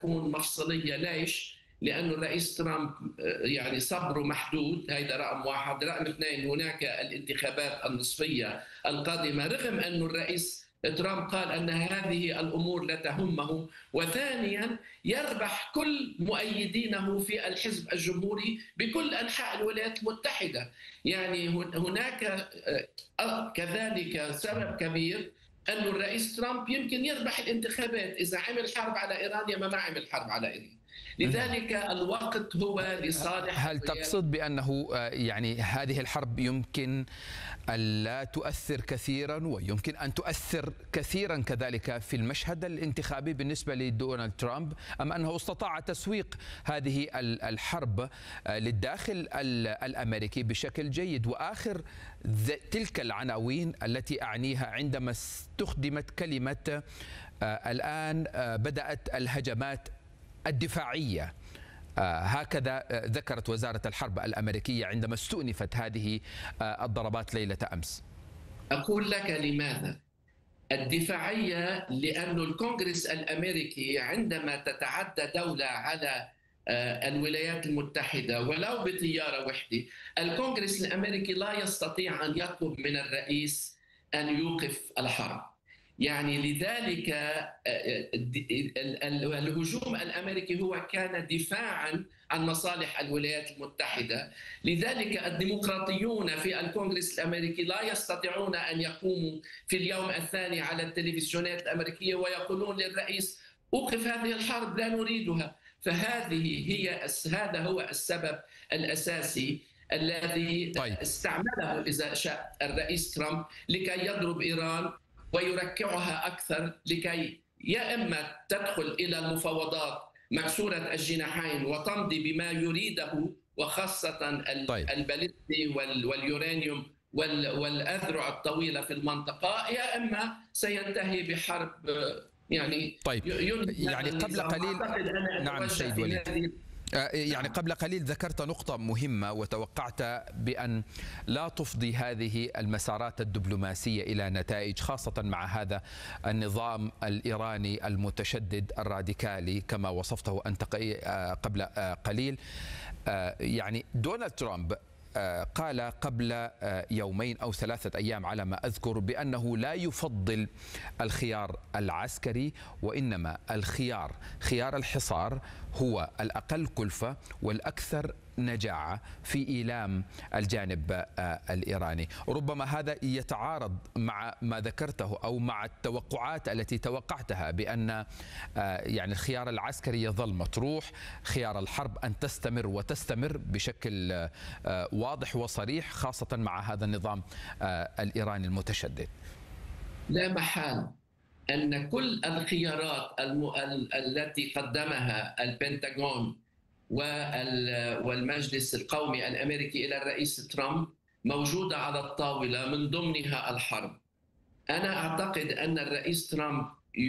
تكون مفصلية. ليش؟ لأن الرئيس ترامب يعني صبره محدود، هذا رقم واحد. رقم اثنين، هناك الانتخابات النصفية القادمة، رغم أن الرئيس ترامب قال أن هذه الأمور لا تهمه. وثانيا، يربح كل مؤيدينه في الحزب الجمهوري بكل أنحاء الولايات المتحدة. يعني هناك كذلك سبب كبير أن الرئيس ترامب يمكن يربح الانتخابات إذا عمل حرب على إيران يا ما عمل حرب على إيران. لذلك الوقت هو لصالح. هل تقصد بأنه يعني هذه الحرب يمكن أن لا تؤثر كثيرا ويمكن أن تؤثر كثيرا كذلك في المشهد الانتخابي بالنسبة لدونالد ترامب، أم أنه استطاع تسويق هذه الحرب للداخل الأمريكي بشكل جيد؟ وآخر تلك العناوين التي أعنيها عندما استخدمت كلمة الآن بدأت الهجمات الدفاعية، هكذا ذكرت وزارة الحرب الأمريكية عندما استؤنفت هذه الضربات ليلة أمس. أقول لك لماذا الدفاعية. لأن الكونغرس الأمريكي عندما تتعدى دولة على الولايات المتحدة ولو بطيارة وحدة، الكونغرس الأمريكي لا يستطيع أن يطلب من الرئيس أن يوقف الحرب. يعني لذلك الهجوم الأمريكي هو كان دفاعا عن مصالح الولايات المتحدة. لذلك الديمقراطيون في الكونغرس الأمريكي لا يستطيعون أن يقوموا في اليوم الثاني على التلفزيونات الأمريكية ويقولون للرئيس أوقف هذه الحرب، لا نريدها. هذا هو السبب الأساسي الذي استعمله إذا شاء الرئيس ترامب لكي يضرب إيران ويركعها أكثر، لكي يا إما تدخل إلى المفاوضات مكسورة الجناحين وتمضي بما يريده، وخاصة الباليستي واليورانيوم والأذرع الطويلة في المنطقة، يا إما سينتهي بحرب يعني يعني قبل قليل. نعم سيد وليد، يعني قبل قليل ذكرت نقطة مهمة وتوقعت بأن لا تفضي هذه المسارات الدبلوماسية إلى نتائج، خاصة مع هذا النظام الإيراني المتشدد الراديكالي كما وصفته أنت قبل قليل. يعني دونالد ترامب قال قبل يومين أو 3 أيام على ما أذكر بأنه لا يفضل الخيار العسكري، وإنما خيار الحصار هو الأقل كلفة والأكثر نجاعة في إيلام الجانب الإيراني. ربما هذا يتعارض مع ما ذكرته أو مع التوقعات التي توقعتها بأن يعني الخيار العسكري يظل مطروح، خيار الحرب أن تستمر وتستمر بشكل واضح وصريح، خاصة مع هذا النظام الإيراني المتشدد. لا محال أن كل الخيارات التي قدمها البنتاغون والمجلس القومي الأمريكي إلى الرئيس ترامب موجودة على الطاولة، من ضمنها الحرب. أنا أعتقد أن الرئيس ترامب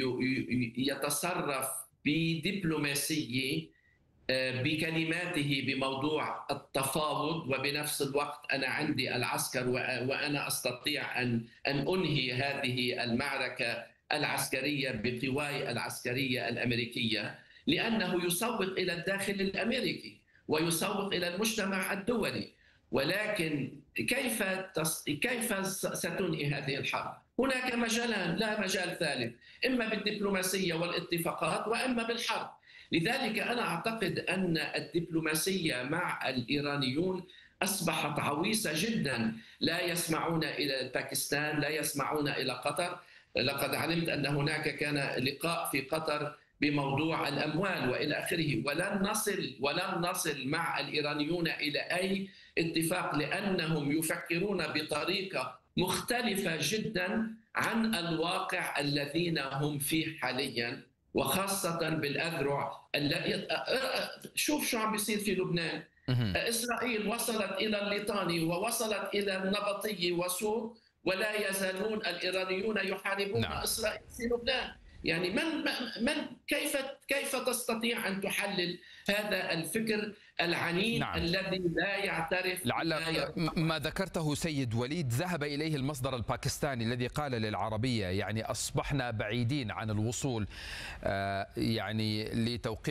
يتصرف بدبلوماسية بكلماته بموضوع التفاوض، وبنفس الوقت أنا عندي العسكر وأنا أستطيع أن أنهي هذه المعركة العسكرية بقواي العسكرية الأمريكية، لأنه يسوق إلى الداخل الأمريكي ويسوق إلى المجتمع الدولي. ولكن كيف ستنهي هذه الحرب؟ هناك مجالان، لا مجال ثالث، إما بالدبلوماسية والاتفاقات وإما بالحرب. لذلك أنا أعتقد أن الدبلوماسية مع الإيرانيون أصبحت عويصة جدا، لا يسمعون إلى باكستان، لا يسمعون إلى قطر. لقد علمت أن هناك كان لقاء في قطر بموضوع الأموال وإلى آخره، ولن نصل مع الإيرانيون إلى أي اتفاق، لأنهم يفكرون بطريقة مختلفة جدا عن الواقع الذين هم فيه حاليا، وخاصة بالأذرع. شوف شو عم بيصير في لبنان. إسرائيل وصلت إلى الليطاني ووصلت إلى النبطي وسور، ولا يزالون الإيرانيون يحاربون إسرائيل في لبنان. يعني كيف تستطيع أن تحلل هذا الفكر العنيد نعم. الذي لا يعترف؟ لعل ما ذكرته سيد وليد ذهب إليه المصدر الباكستاني الذي قال للعربية يعني أصبحنا بعيدين عن الوصول يعني لتوقيع